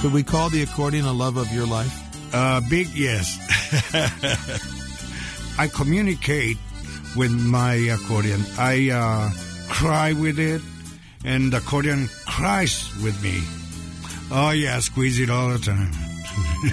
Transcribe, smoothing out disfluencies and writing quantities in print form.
Could we call the accordion a love of your life? Big yes. I communicate with my accordion. I cry with it, and the accordion cries with me. Oh, yeah, I squeeze it all the time.